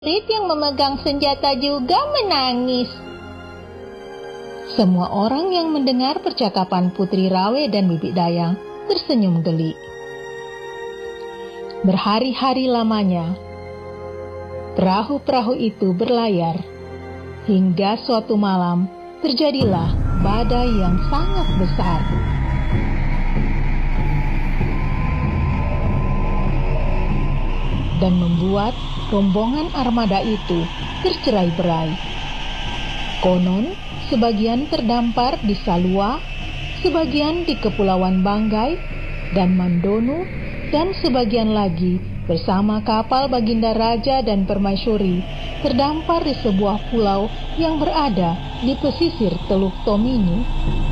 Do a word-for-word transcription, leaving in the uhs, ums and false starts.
Prajurit yang memegang senjata juga menangis. Semua orang yang mendengar percakapan Putri Rawe dan Bibi Dayang tersenyum geli. Berhari-hari lamanya, perahu-perahu itu berlayar, hingga suatu malam terjadilah badai yang sangat besar. Dan membuat rombongan armada itu tercerai-berai. Konon, sebagian terdampar di Salua, sebagian di Kepulauan Banggai dan Mandono, dan sebagian lagi bersama kapal Baginda Raja dan Permaisuri terdampar di sebuah pulau yang berada di pesisir Teluk Tomini.